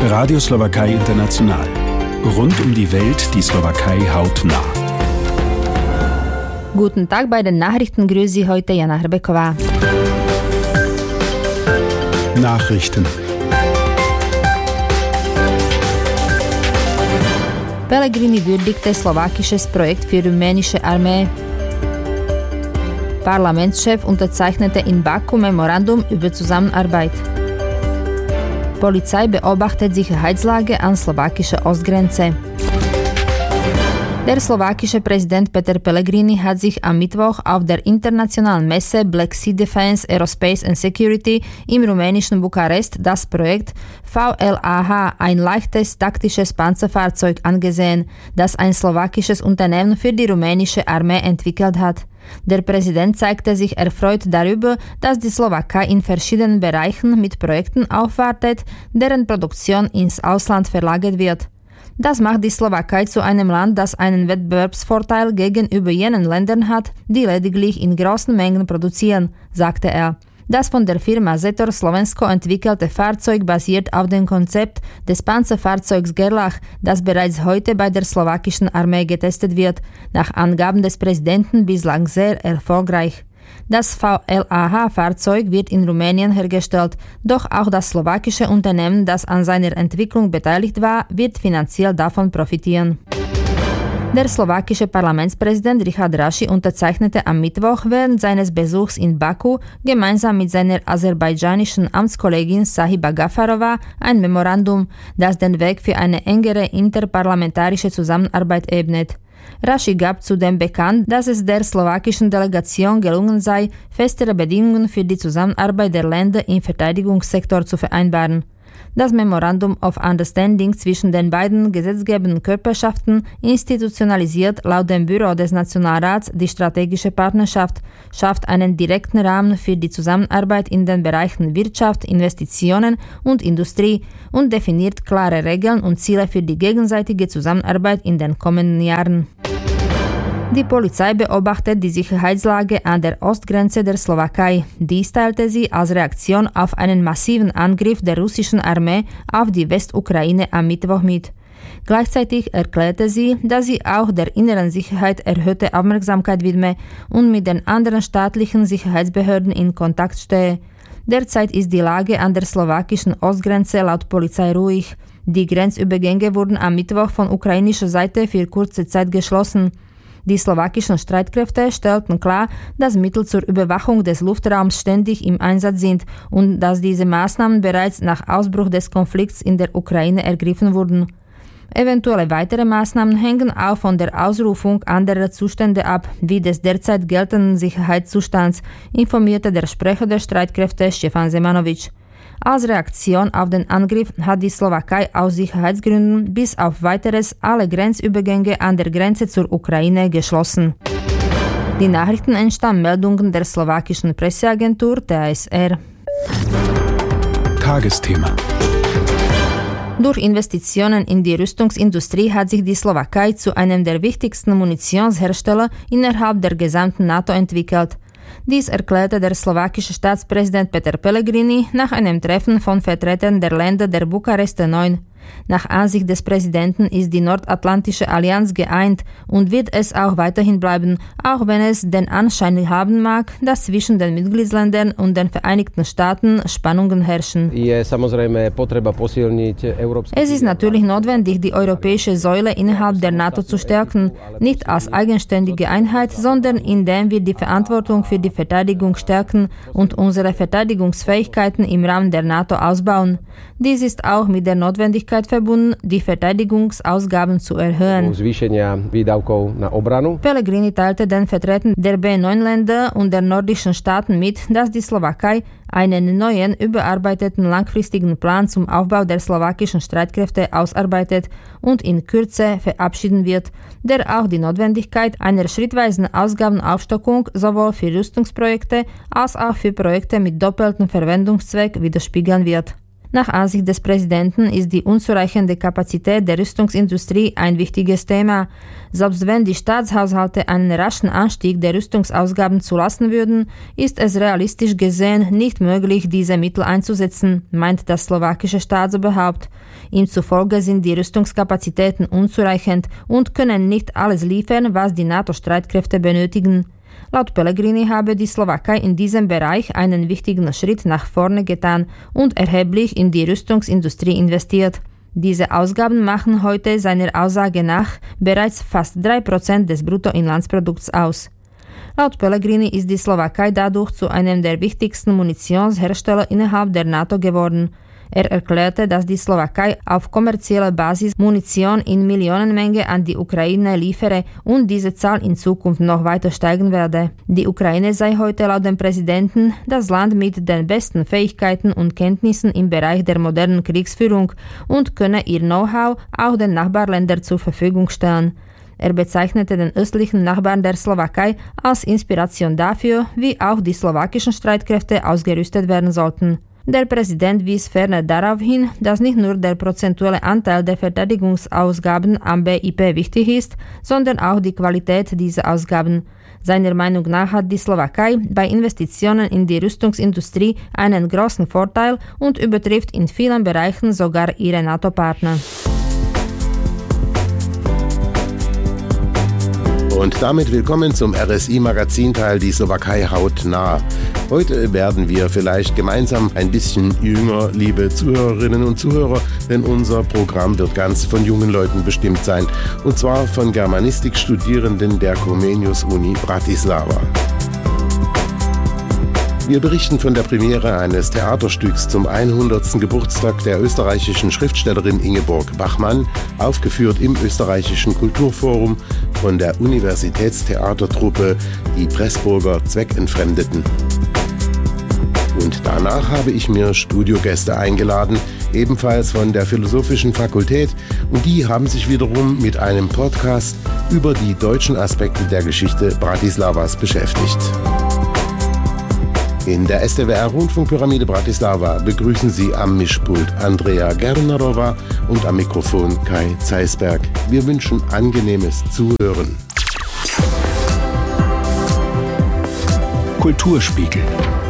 Radio Slowakei International. Rund um die Welt die Slowakei hautnah. Guten Tag, bei den Nachrichten grüßt Sie heute Jana Hrbeková. Nachrichten. Pellegrini würdigte slowakisches Projekt für rumänische Armee. Parlamentschef unterzeichnete in Baku Memorandum über Zusammenarbeit. Polizei beobachtet Sicherheitslage an slowakischer Ostgrenze. Der slowakische Präsident Peter Pellegrini hat sich am Mittwoch auf der internationalen Messe Black Sea Defense, Aerospace and Security im rumänischen Bukarest das Projekt VLAH, ein leichtes taktisches Panzerfahrzeug, angesehen, das ein slowakisches Unternehmen für die rumänische Armee entwickelt hat. Der Präsident zeigte sich erfreut darüber, dass die Slowakei in verschiedenen Bereichen mit Projekten aufwartet, deren Produktion ins Ausland verlagert wird. Das macht die Slowakei zu einem Land, das einen Wettbewerbsvorteil gegenüber jenen Ländern hat, die lediglich in großen Mengen produzieren, sagte er. Das von der Firma Zetor Slovensko entwickelte Fahrzeug basiert auf dem Konzept des Panzerfahrzeugs Gerlach, das bereits heute bei der slowakischen Armee getestet wird, nach Angaben des Präsidenten bislang sehr erfolgreich. Das VLAH-Fahrzeug wird in Rumänien hergestellt, doch auch das slowakische Unternehmen, das an seiner Entwicklung beteiligt war, wird finanziell davon profitieren. Der slowakische Parlamentspräsident Richard Raši unterzeichnete am Mittwoch während seines Besuchs in Baku gemeinsam mit seiner aserbaidschanischen Amtskollegin Sahiba Gafarova ein Memorandum, das den Weg für eine engere interparlamentarische Zusammenarbeit ebnet. Raši gab zudem bekannt, dass es der slowakischen Delegation gelungen sei, festere Bedingungen für die Zusammenarbeit der Länder im Verteidigungssektor zu vereinbaren. Das Memorandum of Understanding zwischen den beiden gesetzgebenden Körperschaften institutionalisiert laut dem Büro des Nationalrats die strategische Partnerschaft, schafft einen direkten Rahmen für die Zusammenarbeit in den Bereichen Wirtschaft, Investitionen und Industrie und definiert klare Regeln und Ziele für die gegenseitige Zusammenarbeit in den kommenden Jahren. Die Polizei beobachtet die Sicherheitslage an der Ostgrenze der Slowakei. Dies teilte sie als Reaktion auf einen massiven Angriff der russischen Armee auf die Westukraine am Mittwoch mit. Gleichzeitig erklärte sie, dass sie auch der inneren Sicherheit erhöhte Aufmerksamkeit widme und mit den anderen staatlichen Sicherheitsbehörden in Kontakt stehe. Derzeit ist die Lage an der slowakischen Ostgrenze laut Polizei ruhig. Die Grenzübergänge wurden am Mittwoch von ukrainischer Seite für kurze Zeit geschlossen. Die slowakischen Streitkräfte stellten klar, dass Mittel zur Überwachung des Luftraums ständig im Einsatz sind und dass diese Maßnahmen bereits nach Ausbruch des Konflikts in der Ukraine ergriffen wurden. Eventuelle weitere Maßnahmen hängen auch von der Ausrufung anderer Zustände ab, wie des derzeit geltenden Sicherheitszustands, informierte der Sprecher der Streitkräfte Stefan Zemanovic. Als Reaktion auf den Angriff hat die Slowakei aus Sicherheitsgründen bis auf weiteres alle Grenzübergänge an der Grenze zur Ukraine geschlossen. Die Nachrichten entstammen Meldungen der slowakischen Presseagentur TASR. Tagesthema. Durch Investitionen in die Rüstungsindustrie hat sich die Slowakei zu einem der wichtigsten Munitionshersteller innerhalb der gesamten NATO entwickelt. Dies erklärte der slowakische Staatspräsident Peter Pellegrini nach einem Treffen von Vertretern der Länder der Bukarester 9. Nach Ansicht des Präsidenten ist die Nordatlantische Allianz geeint und wird es auch weiterhin bleiben, auch wenn es den Anschein haben mag, dass zwischen den Mitgliedsländern und den Vereinigten Staaten Spannungen herrschen. Es ist natürlich notwendig, die europäische Säule innerhalb der NATO zu stärken, nicht als eigenständige Einheit, sondern indem wir die Verantwortung für die Verteidigung stärken und unsere Verteidigungsfähigkeiten im Rahmen der NATO ausbauen. Dies ist auch mit der Notwendigkeit verbunden, die Verteidigungsausgaben zu erhöhen. Pellegrini teilte den Vertretern der B9-Länder und der nordischen Staaten mit, dass die Slowakei einen neuen, überarbeiteten langfristigen Plan zum Aufbau der slowakischen Streitkräfte ausarbeitet und in Kürze verabschieden wird, der auch die Notwendigkeit einer schrittweisen Ausgabenaufstockung sowohl für Rüstungsprojekte als auch für Projekte mit doppeltem Verwendungszweck widerspiegeln wird. Nach Ansicht des Präsidenten ist die unzureichende Kapazität der Rüstungsindustrie ein wichtiges Thema. Selbst wenn die Staatshaushalte einen raschen Anstieg der Rüstungsausgaben zulassen würden, ist es realistisch gesehen nicht möglich, diese Mittel einzusetzen, meint das slowakische Staatsoberhaupt. Ihm zufolge sind die Rüstungskapazitäten unzureichend und können nicht alles liefern, was die NATO-Streitkräfte benötigen. Laut Pellegrini habe die Slowakei in diesem Bereich einen wichtigen Schritt nach vorne getan und erheblich in die Rüstungsindustrie investiert. Diese Ausgaben machen heute seiner Aussage nach bereits fast 3% des Bruttoinlandsprodukts aus. Laut Pellegrini ist die Slowakei dadurch zu einem der wichtigsten Munitionshersteller innerhalb der NATO geworden. Er erklärte, dass die Slowakei auf kommerzieller Basis Munition in Millionenmenge an die Ukraine liefere und diese Zahl in Zukunft noch weiter steigen werde. Die Ukraine sei heute laut dem Präsidenten das Land mit den besten Fähigkeiten und Kenntnissen im Bereich der modernen Kriegsführung und könne ihr Know-how auch den Nachbarländern zur Verfügung stellen. Er bezeichnete den östlichen Nachbarn der Slowakei als Inspiration dafür, wie auch die slowakischen Streitkräfte ausgerüstet werden sollten. Der Präsident wies ferner darauf hin, dass nicht nur der prozentuelle Anteil der Verteidigungsausgaben am BIP wichtig ist, sondern auch die Qualität dieser Ausgaben. Seiner Meinung nach hat die Slowakei bei Investitionen in die Rüstungsindustrie einen großen Vorteil und übertrifft in vielen Bereichen sogar ihre NATO-Partner. Und damit willkommen zum RSI-Magazinteil Die Slowakei hautnah. Heute werden wir vielleicht gemeinsam ein bisschen jünger, liebe Zuhörerinnen und Zuhörer, denn unser Programm wird ganz von jungen Leuten bestimmt sein, und zwar von Germanistikstudierenden der Comenius-Uni Bratislava. Wir berichten von der Premiere eines Theaterstücks zum 100. Geburtstag der österreichischen Schriftstellerin Ingeborg Bachmann, aufgeführt im österreichischen Kulturforum von der Universitätstheatertruppe Die Pressburger Zweckentfremdeten. Und danach habe ich mir Studiogäste eingeladen, ebenfalls von der Philosophischen Fakultät, und die haben sich wiederum mit einem Podcast über die deutschen Aspekte der Geschichte Bratislavas beschäftigt. In der SDWR-Rundfunkpyramide Bratislava begrüßen Sie am Mischpult Andrea Gernerova und am Mikrofon Kai Zeisberg. Wir wünschen angenehmes Zuhören. Kulturspiegel.